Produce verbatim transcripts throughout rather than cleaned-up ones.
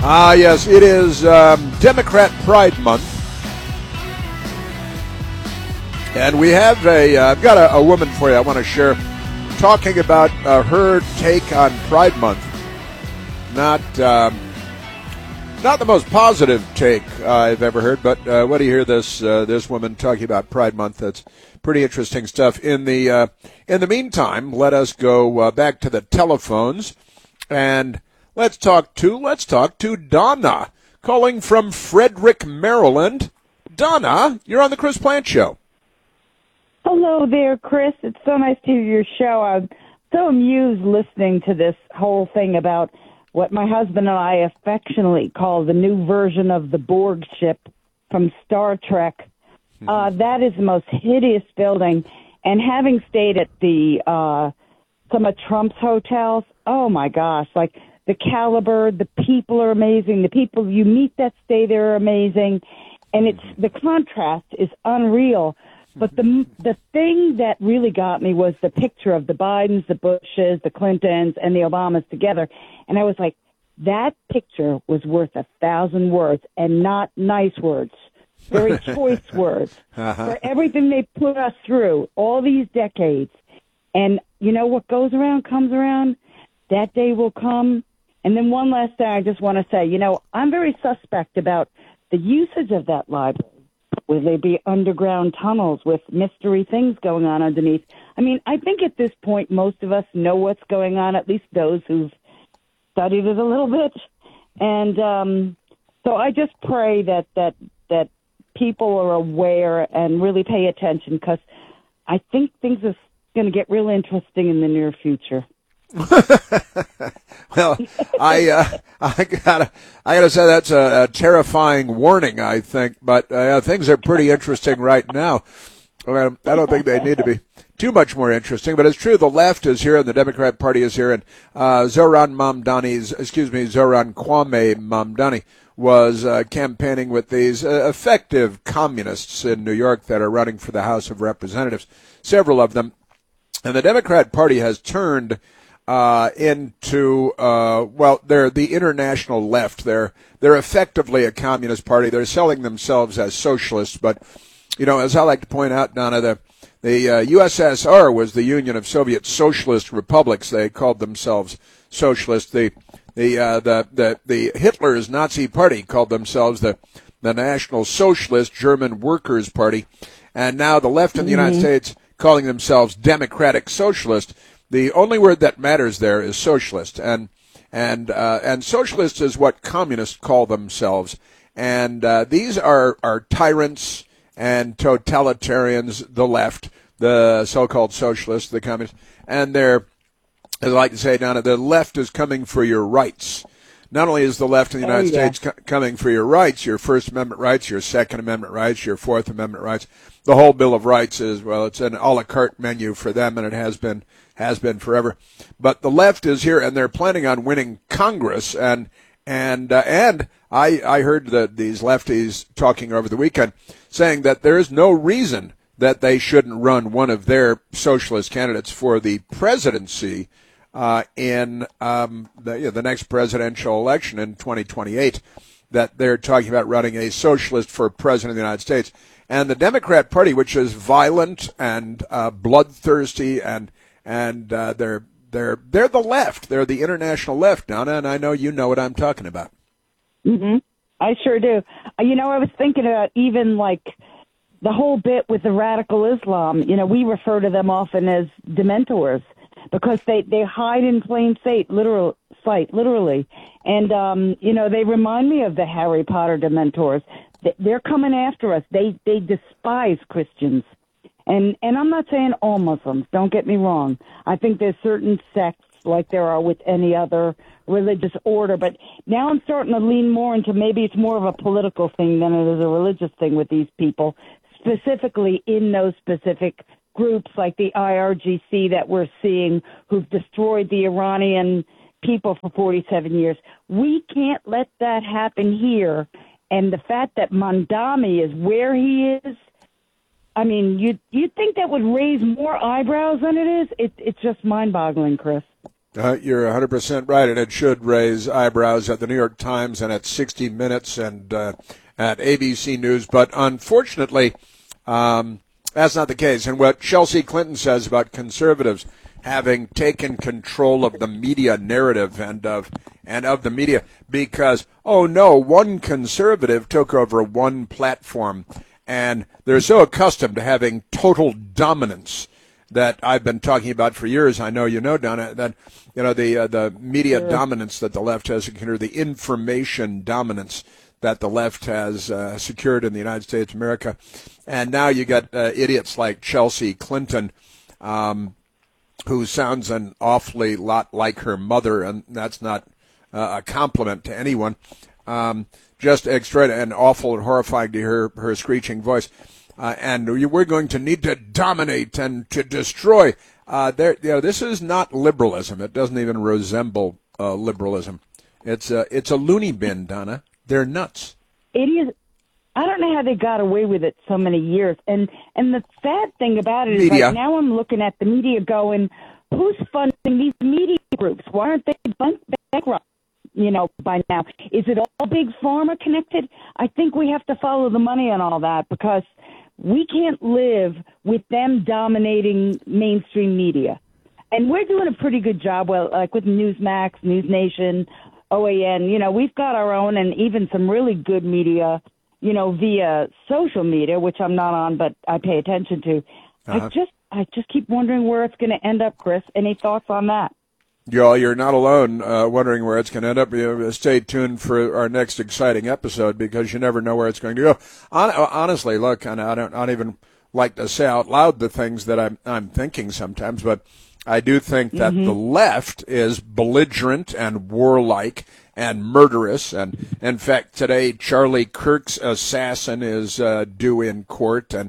Ah, yes, it is um, Democrat Pride Month. And we have a, uh, I've got a, a woman for you I want to share talking about uh, her take on Pride Month. Not um, not the most positive take uh, I've ever heard, but uh, when you hear this uh, this woman talking about Pride Month, that's pretty interesting stuff. In the uh, in the meantime, let us go uh, back to the telephones and let's talk to let's talk to Donna calling from Frederick, Maryland. Donna, you're on the Chris Plante Show. Hello there, Chris. It's so nice to hear your show. I'm so amused listening to this whole thing about what my husband and I affectionately call the new version of the Borg ship from Star Trek. Uh, that is the most hideous building. And having stayed at the uh, some of Trump's hotels, oh my gosh, like the caliber, the people are amazing. The people you meet that stay there are amazing. And it's the contrast is unreal. But the the thing that really got me was the picture of the Bidens, the Bushes, the Clintons, and the Obamas together. And I was like, that picture was worth a thousand words, and not nice words, very choice words, uh-huh. for everything they put us through all these decades. And you know what goes around comes around. That day will come. And then one last thing I just want to say, you know, I'm very suspect about the usage of that library. Will there be underground tunnels with mystery things going on underneath? I mean, I think at this point, most of us know what's going on, at least those who've studied it a little bit. And um, so I just pray that, that, that people are aware and really pay attention, because I think things are going to get real interesting in the near future. Well, I uh, I gotta I gotta say that's a, a terrifying warning, I think. But uh, things are pretty interesting right now. I don't think they need to be too much more interesting. But it's true, the left is here and the Democrat Party is here, and uh, Zohran Mamdani's excuse me Zohran Kwame Mamdani was uh, campaigning with these uh, effective communists in New York that are running for the House of Representatives, several of them, and the Democrat Party has turned Uh, into, uh, well, they're the international left. They're, they're effectively a communist party. They're selling themselves as socialists. But, you know, as I like to point out, Donna, the, the uh, U S S R was the Union of Soviet Socialist Republics. They called themselves socialists. The, the, uh, the, the, the Hitler's Nazi Party called themselves the, the National Socialist German Workers' Party. And now the left in the mm-hmm. United States calling themselves Democratic Socialist. The only word that matters there is socialist, and and uh, and socialist is what communists call themselves. And uh, these are, are tyrants and totalitarians, the left, the so-called socialists, the communists, and they're, as I like to say, Donna, the left is coming for your rights. Not only is the left in the United oh, yeah. States co- coming for your rights, your First Amendment rights, your Second Amendment rights, your Fourth Amendment rights, the whole Bill of Rights is, well, it's an a la carte menu for them, and it has been has been forever. But the left is here, and they're planning on winning Congress. And and uh, and I I heard that these lefties talking over the weekend saying that there is no reason that they shouldn't run one of their socialist candidates for the presidency uh, in um, the, you know, the next presidential election in twenty twenty-eight. That they're talking about running a socialist for president of the United States. And the Democrat Party, which is violent and uh, bloodthirsty and And uh, they're they're they're the left. They're the international left, Donna, and I know you know what I'm talking about. Mm-hmm. I sure do. You know, I was thinking about even like the whole bit with the radical Islam. You know, we refer to them often as dementors because they, they hide in plain sight, literal sight, literally. And um, you know, they remind me of the Harry Potter dementors. They're coming after us. They they despise Christians. And and I'm not saying all Muslims, don't get me wrong. I think there's certain sects, like there are with any other religious order, but now I'm starting to lean more into maybe it's more of a political thing than it is a religious thing with these people, specifically in those specific groups like the I R G C that we're seeing, who've destroyed the Iranian people for forty-seven years. We can't let that happen here. And the fact that Mamdani is where he is, I mean, you you think that would raise more eyebrows than it is? It, it's just mind-boggling, Chris. Uh, you're one hundred percent right, and it should raise eyebrows at the New York Times and at sixty minutes and uh, at A B C News. But unfortunately, um, that's not the case. And what Chelsea Clinton says about conservatives having taken control of the media narrative and of and of the media because, oh, no, one conservative took over one platform, and they're so accustomed to having total dominance that I've been talking about for years. I know you know, Donna, that you know the uh, the media sure. dominance that the left has secured, the information dominance that the left has uh, secured in the United States of America, and now you got uh, idiots like Chelsea Clinton, um, who sounds an awfully lot like her mother, and that's not uh, a compliment to anyone. Um, just extra and awful and horrifying to hear her screeching voice. Uh, and we're going to need to dominate and to destroy. Uh, there, you know, this is not liberalism. It doesn't even resemble uh, liberalism. It's a, it's a loony bin, Donna. They're nuts. It is. I don't know how they got away with it so many years. And and the sad thing about it is, like, now I'm looking at the media going, who's funding these media groups? Why aren't they bankrupt? You know, by now, is it all big pharma connected? I think we have to follow the money on all that because we can't live with them dominating mainstream media. And we're doing a pretty good job, well, like with Newsmax, News Nation, O A N. You know, we've got our own and even some really good media, you know, via social media, which I'm not on, but I pay attention to. Uh-huh. I just I just keep wondering where it's going to end up, Chris. Any thoughts on that? Y'all, you're not alone uh, wondering where it's going to end up. You stay tuned for our next exciting episode because you never know where it's going to go. Hon- honestly, look, and I don't, I don't even like to say out loud the things that I'm, I'm thinking sometimes, but I do think that mm-hmm. the left is belligerent and warlike and murderous. And in fact, today Charlie Kirk's assassin is uh, due in court, and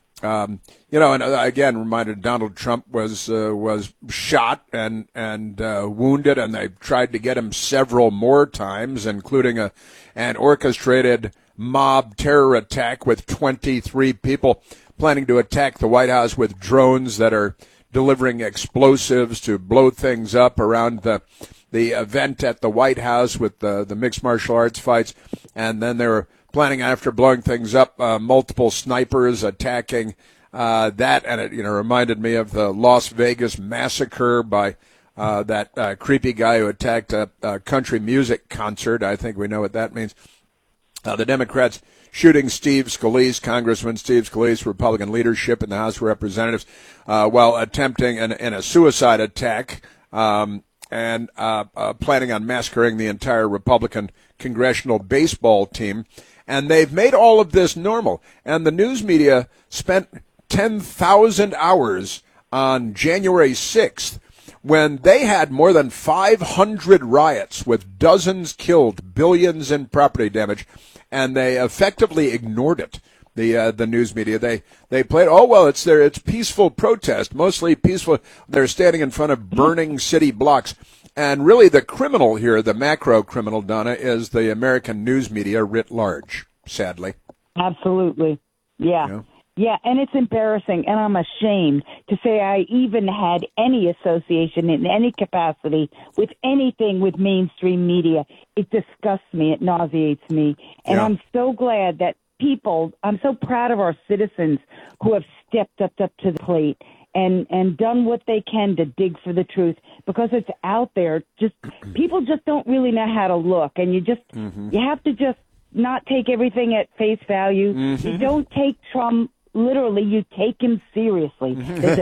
Um, you know, and again, reminded Donald Trump was uh, was shot and and uh, wounded, and they tried to get him several more times, including a an orchestrated mob terror attack with twenty-three people planning to attack the White House with drones that are delivering explosives to blow things up around the the event at the White House with the the mixed martial arts fights, and then they were planning after blowing things up, uh, multiple snipers attacking uh, that, and it you know reminded me of the Las Vegas massacre by uh, that uh, creepy guy who attacked a, a country music concert. I think we know what that means. Uh, the Democrats shooting Steve Scalise, Congressman Steve Scalise, Republican leadership in the House of Representatives, uh, while attempting an, an, a suicide attack um, and uh, uh, planning on massacring the entire Republican congressional baseball team. And they've made all of this normal. And the news media spent ten thousand hours on January sixth when they had more than five hundred riots with dozens killed, billions in property damage, and they effectively ignored it. The uh, the news media they they played oh well it's their it's peaceful protest, mostly peaceful. They're standing in front of burning city blocks. And really the criminal here, the macro criminal, Donna, is the American news media writ large, sadly. Absolutely. Yeah. yeah. Yeah, and it's embarrassing, and I'm ashamed to say I even had any association in any capacity with anything with mainstream media. It disgusts me. It nauseates me. And yeah. I'm so glad that people, I'm so proud of our citizens who have stepped up, up to the plate and and done what they can to dig for the truth, because it's out there. Just people just don't really know how to look, and you just mm-hmm. you have to just not take everything at face value. Mm-hmm. You don't take Trump literally; you take him seriously.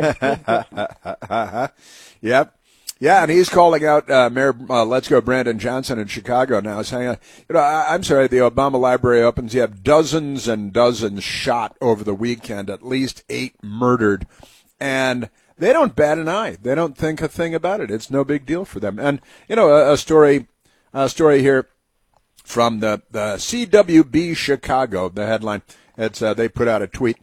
Mm-hmm. Yep. Yeah, and he's calling out uh, Mayor uh, Let's Go Brandon Johnson in Chicago now, saying, uh, you know, I, I'm sorry, the Obama Library opens. You have dozens and dozens shot over the weekend, at least eight murdered. And they don't bat an eye. They don't think a thing about it. It's no big deal for them. And, you know, a, a story a story here from the, the C W B Chicago, the headline. It's uh, they put out a tweet.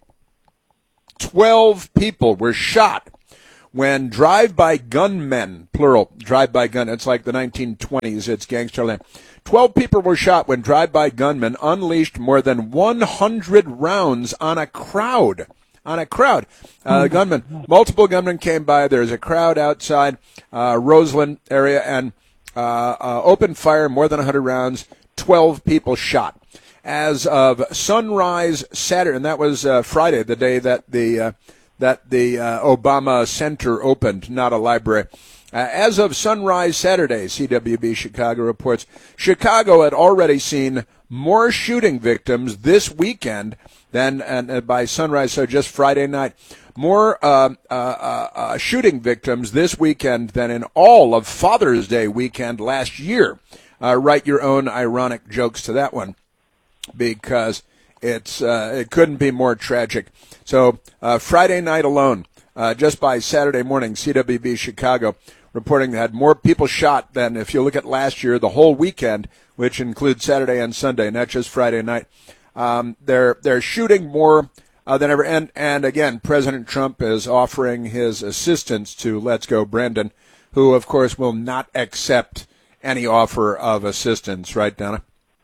Twelve people were shot when drive-by gunmen, plural, drive-by gun, it's like the nineteen twenties, it's gangster land. Twelve people were shot when drive-by gunmen unleashed more than one hundred rounds on a crowd on a crowd. Uh, gunmen, multiple gunmen came by. There's a crowd outside uh, Roseland area and uh, uh, opened fire, more than one hundred rounds, twelve people shot. As of sunrise Saturday, and that was uh, Friday, the day that the uh, that the uh, Obama Center opened, not a library. Uh, as of sunrise Saturday, C W B Chicago reports, Chicago had already seen more shooting victims this weekend than, and uh, by sunrise, so just Friday night, more uh, uh, uh, uh, shooting victims this weekend than in all of Father's Day weekend last year. Uh, write your own ironic jokes to that one, because it's uh, it couldn't be more tragic. So uh, Friday night alone, uh, just by Saturday morning, C W B Chicago reporting they had more people shot than, if you look at last year, the whole weekend, which includes Saturday and Sunday, not just Friday night. Um, they're they're shooting more uh, than ever. And, and again, President Trump is offering his assistance to Let's Go Brandon, who, of course, will not accept any offer of assistance. Right, Donna?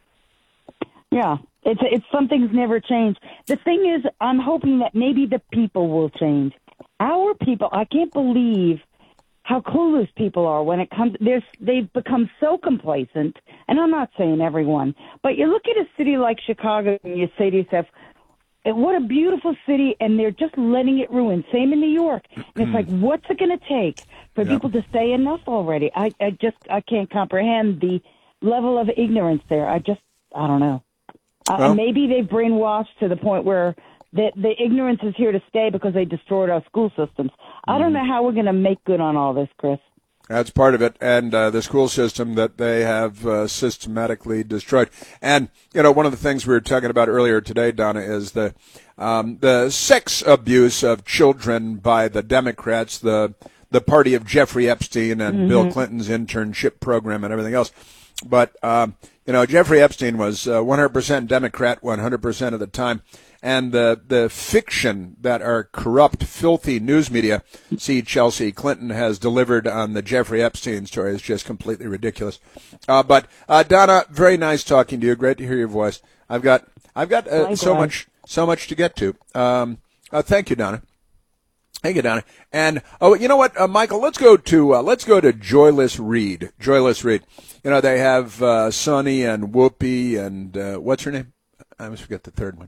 Yeah, it's it's something's never changed. The thing is, I'm hoping that maybe the people will change. Our people, I can't believe how clueless people are when it comes. There's they've become so complacent, and I'm not saying everyone, but you look at a city like Chicago and you say to yourself, "What a beautiful city," and they're just letting it ruin. Same in New York. And it's like, what's it going to take for Yeah. people to say enough already? I, I just I can't comprehend the level of ignorance there. I just I don't know. Uh, Well, maybe they've brainwashed to the point where the, the ignorance is here to stay because they destroyed our school systems. I don't know how we're going to make good on all this, Chris. that's part of it, and uh, the school system that they have uh, systematically destroyed. And, you know, one of the things we were talking about earlier today, Donna, is the um, the sex abuse of children by the Democrats, the the party of Jeffrey Epstein and mm-hmm. Bill Clinton's internship program and everything else. But, um, you know, Jeffrey Epstein was uh, one hundred percent Democrat one hundred percent of the time. And the, the fiction that our corrupt, filthy news media, see Chelsea Clinton, has delivered on the Jeffrey Epstein story is just completely ridiculous. Uh, but, uh, Donna, very nice talking to you. Great to hear your voice. I've got, I've got uh, so much, so much to get to. Um, uh, thank you, Donna. Thank you, Donna. And, oh, you know what, uh, Michael, let's go to, uh, let's go to Joyless Reed. Joyless Reed. You know, they have, uh, Sonny and Whoopi and, uh, what's her name? I always forget the third one.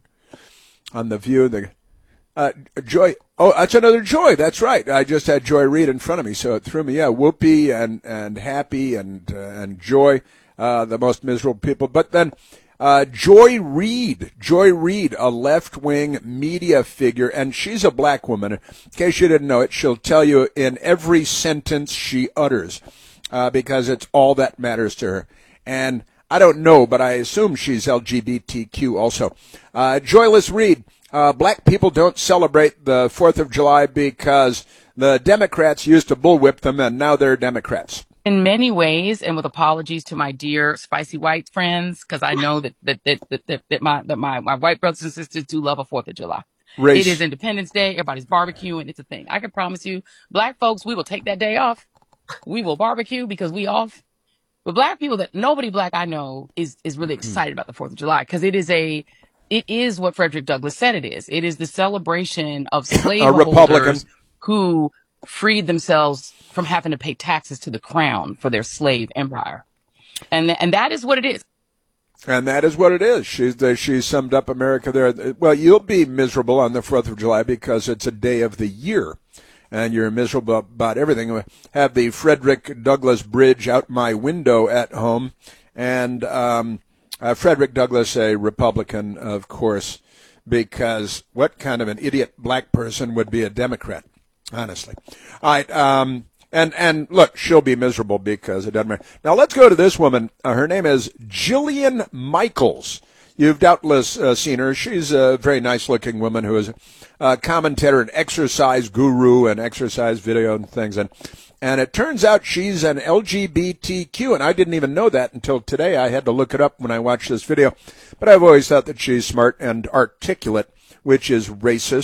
On The View, the, uh, Joy, oh, that's another Joy. That's right. I just had Joy Reid in front of me, so it threw me. Yeah, Whoopi and, and Happy and, uh, and Joy, uh, the most miserable people. But then, Uh, Joy Reid, Joy Reid, a left-wing media figure, and she's a black woman. In case you didn't know it, she'll tell you in every sentence she utters, uh, because it's all that matters to her. And I don't know, but I assume she's L G B T Q also. Uh, Joyless Reid, uh, black people don't celebrate the fourth of July because the Democrats used to bullwhip them, and now they're Democrats. In many ways, and with apologies to my dear spicy white friends, because I know that that that that, that, that my that my, my white brothers and sisters do love a Fourth of July. Race. It is Independence Day. Everybody's barbecuing. It's a thing. I can promise you, black folks, we will take that day off. We will barbecue because we off. But black people, that nobody black I know is is really excited about the Fourth of July because it is a it is what Frederick Douglass said it is. It is the celebration of slaveholders who freed themselves from having to pay taxes to the crown for their slave empire. And th- and that is what it is. And that is what it is. She's the, she summed up America there. Well, you'll be miserable on the fourth of July because it's a day of the year. And you're miserable about everything. I have the Frederick Douglass Bridge out my window at home. And um, uh, Frederick Douglass, a Republican, of course, because what kind of an idiot black person would be a Democrat? Honestly. All right. Um, and, and look, she'll be miserable because it doesn't matter. Now let's go to this woman. Uh, her name is Jillian Michaels. You've doubtless uh, seen her. She's a very nice looking woman who is a commentator, an exercise guru and exercise video and things. And, and it turns out she's an L G B T Q. And I didn't even know that until today. I had to look it up when I watched this video. But I've always thought that she's smart and articulate, which is racist.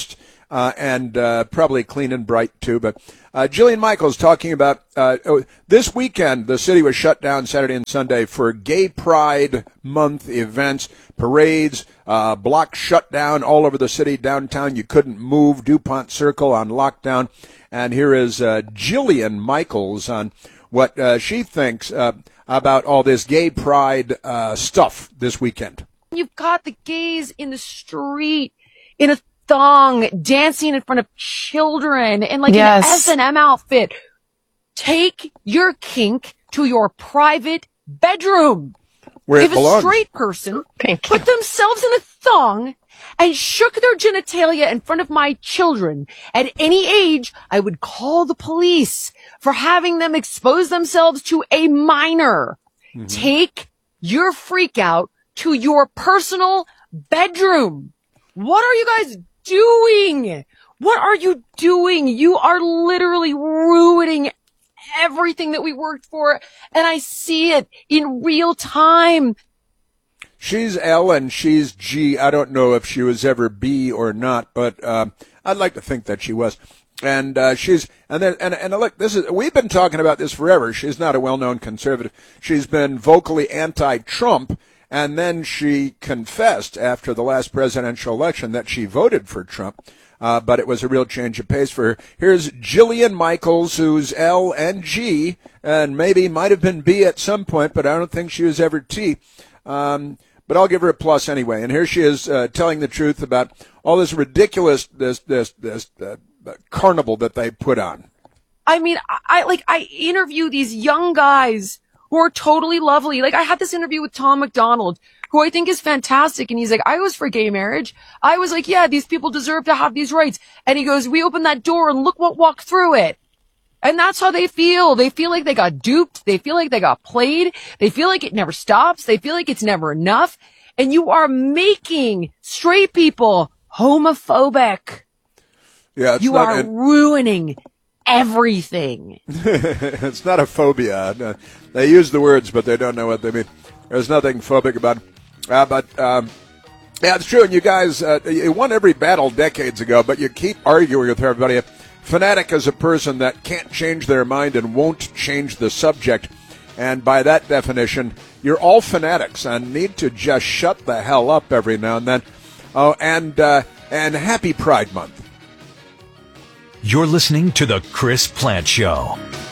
uh, and uh, probably clean and bright too. But uh, Jillian Michaels talking about uh, oh, this weekend. The city was shut down Saturday and Sunday for Gay Pride Month events, parades, uh, blocks shut down all over the city. Downtown, you couldn't move. DuPont Circle on lockdown. And here is uh, Jillian Michaels on what uh, she thinks uh, about all this gay pride uh, stuff this weekend. You've got the gays in the street in a thong dancing in front of children in like Yes. an S and M outfit. Take your kink to your private bedroom. Where if it belongs. a straight person Thank put themselves in a thong and shook their genitalia in front of my children at any age, I would call the police for having them expose themselves to a minor. Mm-hmm. Take your freak out to your personal bedroom. What are you guys doing? What are you doing? You are literally ruining everything that we worked for, and I see it in real time. She's L and she's G. I don't know if she was ever B or not, but um, I'd like to think that she was. And uh, she's and then and and look, this is we've been talking about this forever. She's not a well-known conservative. She's been vocally anti-Trump, and then she confessed after the last presidential election that she voted for Trump. Uh, but it was a real change of pace for her. Here's Jillian Michaels, who's L and G, and maybe might have been B at some point, but I don't think she was ever T. Um, but I'll give her a plus anyway. And here she is uh, telling the truth about all this ridiculous, this this this uh, carnival that they put on. I mean, I, I like I interview these young guys who are totally lovely. Like I had this interview with Tom McDonald, who I think is fantastic. And he's like, I was for gay marriage. I was like, yeah, these people deserve to have these rights. And he goes, we opened that door and look what walked through it. And that's how they feel. They feel like they got duped. They feel like they got played. They feel like it never stops. They feel like it's never enough. And you are making straight people homophobic. Yeah, it's you not, are it, ruining everything. It's not a phobia. They use the words, but they don't know what they mean. There's nothing phobic about it. Uh, but, um, yeah, it's true. And you guys, uh, you won every battle decades ago, but you keep arguing with everybody. Fanatic is a person that can't change their mind and won't change the subject. And by that definition, you're all fanatics and need to just shut the hell up every now and then. Oh, and, uh, and happy Pride Month. You're listening to The Chris Plante Show.